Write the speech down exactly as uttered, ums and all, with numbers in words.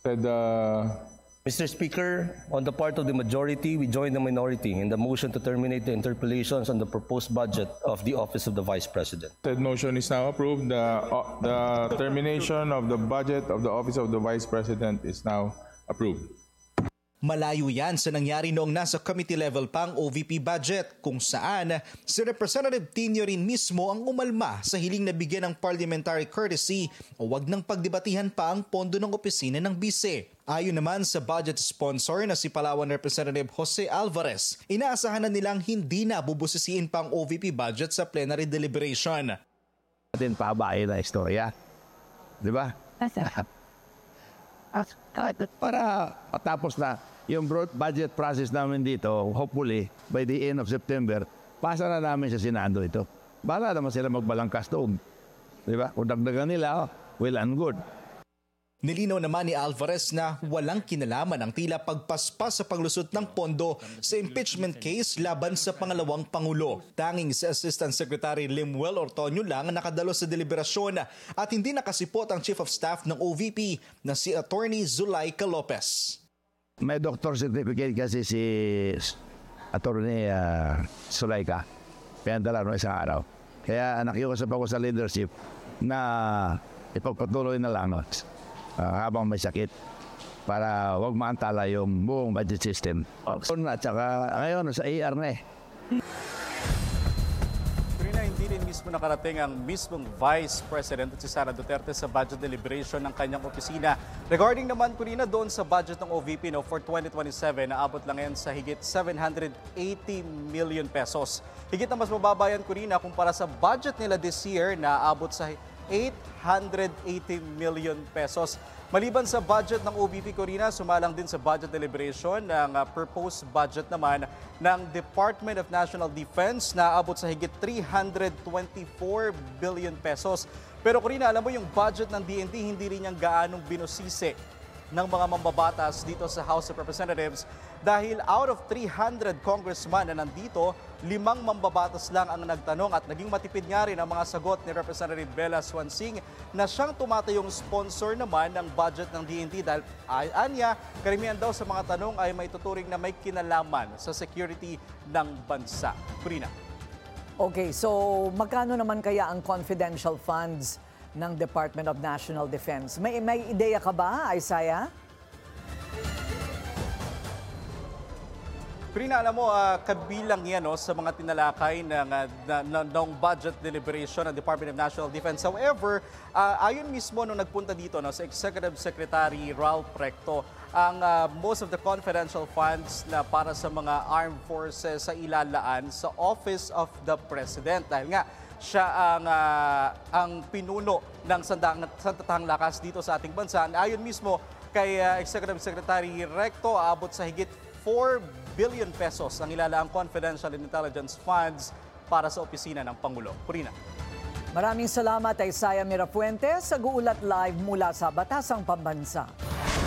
Said, uh, Mister Speaker, on the part of the majority, we join the minority in the motion to terminate the interpellations on the proposed budget of the Office of the Vice President. said motion is now approved. The, uh, the termination of the budget of the Office of the Vice President is now approved. Malayo yan sa nangyari noong nasa committee level pang O V P budget kung saan si Representative Tinio rin mismo ang umalma sa hiling na bigyan ng parliamentary courtesy o wag nang pagdebatihan pa ang pondo ng opisina ng bise. Ayon naman sa budget sponsor na si Palawan Representative Jose Alvarez, inaasahan na nilang hindi na bubusisiin pa ang O V P budget sa plenary deliberation. Natin pabain na istorya. Di ba? Para patapos na yung broad budget process namin dito, hopefully, by the end of September, pasa na namin sa Senado ito. Bala naman sila magbalangkas doon. Di ba? Kung dagdagan nila, well and good. Nilinaw naman ni Alvarez na walang kinalaman ang tila pagpaspas sa paglusot ng pondo sa impeachment case laban sa pangalawang Pangulo. Tanging si Assistant Secretary Limuel Ortonio lang ang nakadalo sa deliberasyon at hindi nakasipot ang Chief of Staff ng O V P na si Attorney Zulaika Lopez. May doctor certificate kasi si Attorney uh, Zulaika. Pinadala no isang araw. Kaya nakiusap ako sa leadership na ipagpatuloy na lang uh, habang may sakit para wag maantala yung buong budget system. At saka ngayon sa A R na eh. Hindi rin mismo nakarating ang mismong Vice President at si Sara Duterte sa budget deliberation ng kanyang opisina. Regarding naman, Corina, doon sa budget ng O V P no, for twenty twenty-seven, naabot lang yan sa higit seven hundred eighty million pesos. Higit na mas mababa yan, Corina, kumpara sa budget nila this year na aabot sa eight hundred eighty million pesos. Maliban sa budget ng O V P, Corina, sumalang din sa budget deliberation ng uh, proposed budget naman ng Department of National Defense na abot sa higit three hundred twenty-four billion pesos. Pero Corina, alam mo yung budget ng D N D hindi rin yung gaanong binusisi ng mga mambabatas dito sa House of Representatives dahil out of three hundred congressman na nandito, limang mambabatas lang ang nagtanong at naging matipid nga rin ang mga sagot ni Representative Bella Swansing na siyang tumatayong sponsor naman ng budget ng D N D dahil anya, karamihan daw sa mga tanong ay may tuturing na may kinalaman sa security ng bansa. Corina. Okay, so magkano naman kaya ang confidential funds ng Department of National Defense? May, may ideya ka ba, Isaiah? Corina, alam mo, uh, kabilang yan no, sa mga tinalakay ng, uh, na, na, ng budget deliberation ng Department of National Defense. However, uh, ayon mismo nung nagpunta dito no, sa Executive Secretary Ralph Recto, ang uh, most of the confidential funds na para sa mga armed forces sa ilalaan sa Office of the President. Dahil nga, siya ang, uh, ang pinuno ng sandatahang lakas dito sa ating bansa. Ayon mismo kay uh, Executive Secretary Recto, aabot sa higit four billion pesos ang ilalaang confidential and intelligence funds para sa opisina ng Pangulo. Corina. Maraming salamat, Isaiah Mirafuentes, sa Guulat Live mula sa Batasang Pambansa.